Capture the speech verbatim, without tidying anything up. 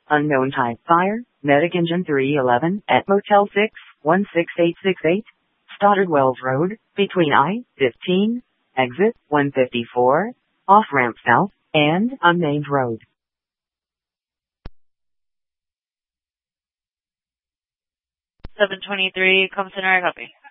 Unknown type fire, Medic Engine three eleven at Motel six one six eight six eight, Stoddard Wells Road, between I fifteen, exit one fifty-four, off-ramp south, and unnamed road. seven twenty-three, come center, I copy.